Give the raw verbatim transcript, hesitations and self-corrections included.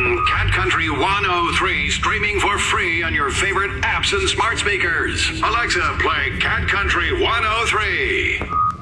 on Cat Country one oh three, streaming for free on your favorite apps and smart speakers. Alexa, play Cat Country one oh three.